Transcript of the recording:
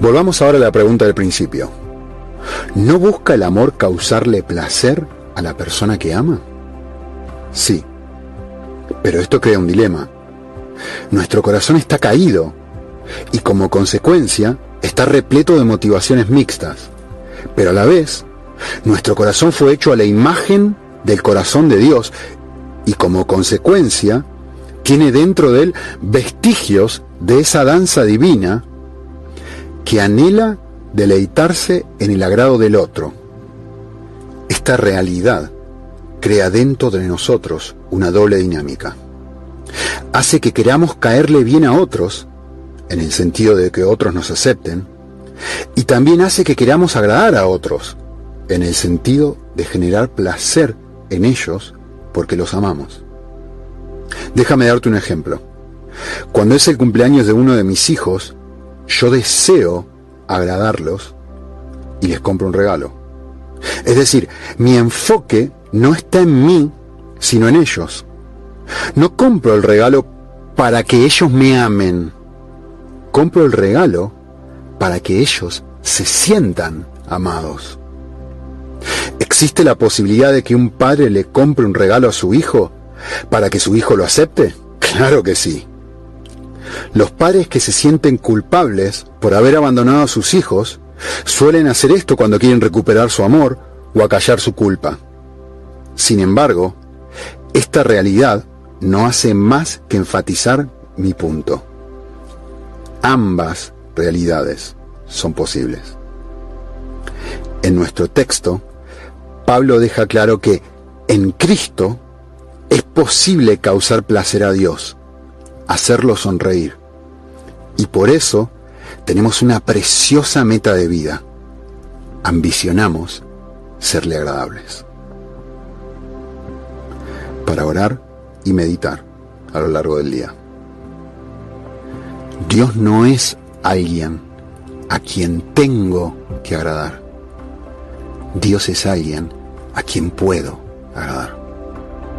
Volvamos ahora a la pregunta del principio. ¿No busca el amor causarle placer a la persona que ama? Sí, pero esto crea un dilema. Nuestro corazón está caído y como consecuencia está repleto de motivaciones mixtas, pero a la vez nuestro corazón fue hecho a la imagen del corazón de Dios y como consecuencia tiene dentro de él vestigios de esa danza divina que anhela deleitarse en el agrado del otro. Esta realidad crea dentro de nosotros una doble dinámica. Hace que queramos caerle bien a otros, en el sentido de que otros nos acepten, y también hace que queramos agradar a otros, en el sentido de generar placer en ellos porque los amamos. Déjame darte un ejemplo. Cuando es el cumpleaños de uno de mis hijos, yo deseo agradarlos y les compro un regalo. Es decir, mi enfoque no está en mí, sino en ellos. No compro el regalo para que ellos me amen. Compro el regalo para que ellos se sientan amados. ¿Existe la posibilidad de que un padre le compre un regalo a su hijo para que su hijo lo acepte? Claro que sí. Los padres que se sienten culpables por haber abandonado a sus hijos suelen hacer esto cuando quieren recuperar su amor o acallar su culpa. Sin embargo, esta realidad no hace más que enfatizar mi punto. Ambas realidades son posibles. En nuestro texto, Pablo deja claro que en Cristo es posible causar placer a Dios, hacerlo sonreír. Y por eso tenemos una preciosa meta de vida. Ambicionamos serle agradables. Para orar y meditar a lo largo del día. Dios no es alguien a quien tengo que agradar. Dios es alguien a quien puedo agradar.